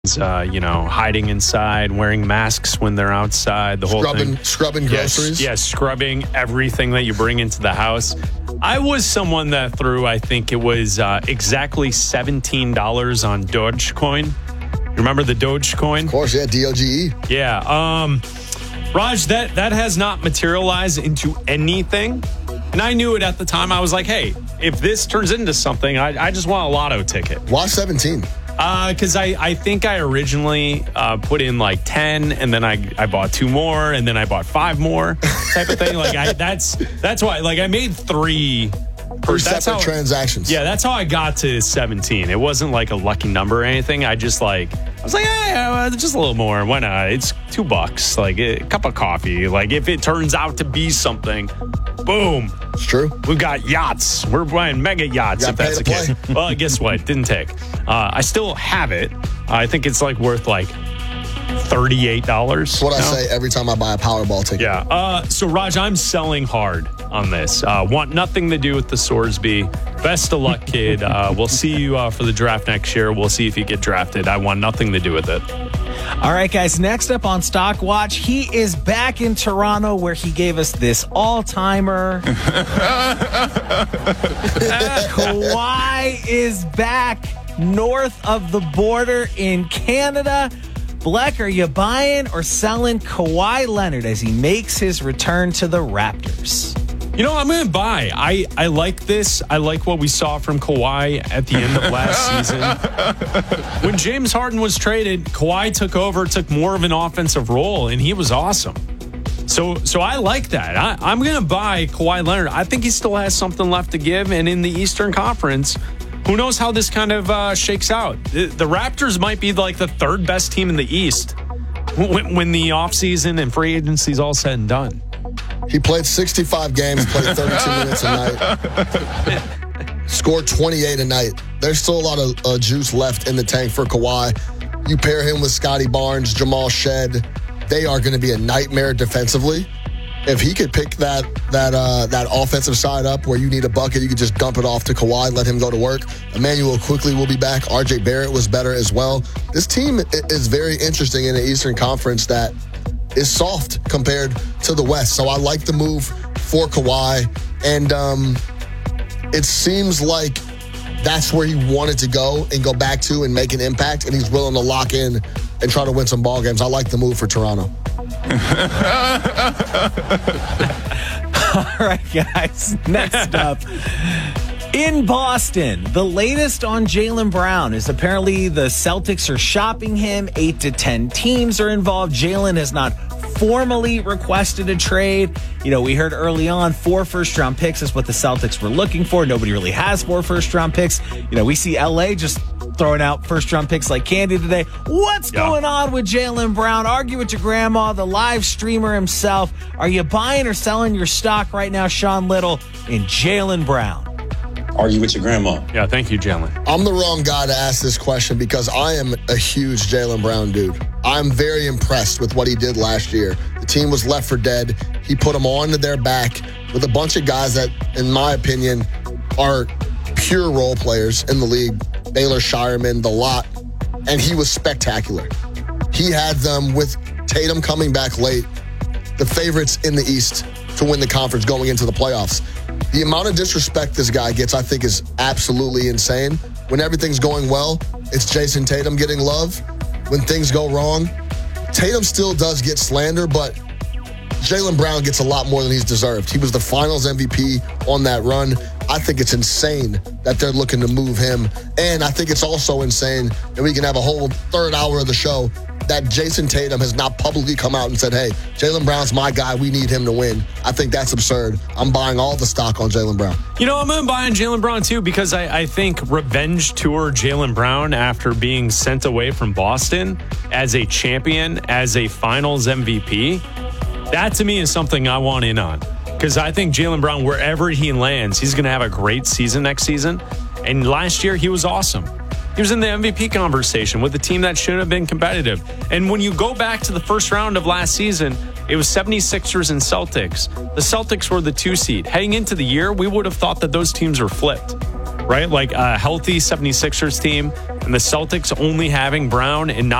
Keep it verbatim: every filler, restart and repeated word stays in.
Uh, you know, hiding inside, wearing masks when they're outside, the whole scrubbing, thing. Scrubbing groceries? Yes, yeah, scrubbing everything that you bring into the house. I was someone that threw, I think it was uh, exactly seventeen dollars on Dogecoin. You remember the Dogecoin? Of course, yeah, D O G E. Yeah. Um, Raj, that, that has not materialized into anything. And I knew it at the time. I was like, hey, if this turns into something, I, I just want a lotto ticket. Why seventeen? Because uh, I, I think I originally uh, put in like ten, and then I, I bought two more, and then I bought five more type of thing. Like I, that's that's why. Like I made three. Three that's separate how, transactions. Yeah, that's how I got to seventeen. It wasn't like a lucky number or anything. I just like I was like, hey, uh, just a little more. Why not? It's two bucks. Like a cup of coffee. Like if it turns out to be something, boom. It's true. We've got yachts. We're buying mega yachts, if that's the case. Well, guess what? Didn't take. Uh, I still have it. I think it's like worth like thirty-eight dollars. That's what I say every time I buy a Powerball ticket. Yeah. Uh, so, Raj, I'm selling hard on this. Uh, want nothing to do with the Sorsby. Best of luck, kid. Uh, we'll see you uh, for the draft next year. We'll see if you get drafted. I want nothing to do with it. All right, guys, next up on Stock Watch, he is back in Toronto where he gave us this all-timer. Kawhi is back north of the border in Canada. Bleck, are you buying or selling Kawhi Leonard as he makes his return to the Raptors? You know, I'm going to buy. I, I like this. I like what we saw from Kawhi at the end of last season. When James Harden was traded, Kawhi took over, took more of an offensive role, and he was awesome. So so I like that. I, I'm going to buy Kawhi Leonard. I think he still has something left to give, and in the Eastern Conference, who knows how this kind of uh, shakes out. The, the Raptors might be like the third best team in the East when, when the offseason and free agency is all said and done. He played sixty-five games, played thirty-two minutes a night, scored twenty-eight a night. There's still a lot of uh, juice left in the tank for Kawhi. You pair him with Scotty Barnes, Jamal Shed, they are going to be a nightmare defensively. If he could pick that that uh, that offensive side up where you need a bucket, you could just dump it off to Kawhi, let him go to work. Emmanuel quickly will be back. R J Barrett was better as well. This team is very interesting in the Eastern Conference that is soft compared to the West. So I like the move for Kawhi. And um, it seems like that's where he wanted to go and go back to and make an impact. And he's willing to lock in and try to win some ball games. I like the move for Toronto. All right, guys. Next up. In Boston, the latest on Jaylen Brown is apparently the Celtics are shopping him. Eight to ten teams are involved. Jaylen has not formally requested a trade. You know, we heard early on four first-round picks is what the Celtics were looking for. Nobody really has four first-round picks. You know, we see L A just throwing out first-round picks like candy today. What's yeah. going on with Jaylen Brown? Argue with your grandma, the live streamer himself. Are you buying or selling your stock right now, Sean Little, in Jaylen Brown? Argue with your grandma. Yeah, thank you, Jaylen. I'm the wrong guy to ask this question because I am a huge Jaylen Brown dude. I'm very impressed with what he did last year. The team was left for dead. He put them onto their back with a bunch of guys that, in my opinion, are pure role players in the league. Baylor, Shireman, the lot. And he was spectacular. He had them with Tatum coming back late, the favorites in the East to win the conference going into the playoffs. The amount of disrespect this guy gets, I think, is absolutely insane. When everything's going well, it's Jason Tatum getting love. When things go wrong, Tatum still does get slander, but Jaylen Brown gets a lot more than he's deserved. He was the finals M V P on that run. I think it's insane that they're looking to move him. And I think it's also insane, and we can have a whole third hour of the show, that Jason Tatum has not publicly come out and said, hey, Jaylen Brown's my guy. We need him to win. I think that's absurd. I'm buying all the stock on Jaylen Brown. You know, I'm going to buy on Jaylen Brown, too, because I, I think revenge tour Jaylen Brown after being sent away from Boston as a champion, as a finals M V P, that to me is something I want in on. Because I think Jaylen Brown, wherever he lands, he's going to have a great season next season. And last year, he was awesome. He was in the M V P conversation with a team that shouldn't have been competitive. And when you go back to the first round of last season, it was seventy-sixers and Celtics. The Celtics were the two seed. Heading into the year, we would have thought that those teams were flipped, right? Like a healthy seventy-sixers team and And the Celtics only having Brown and not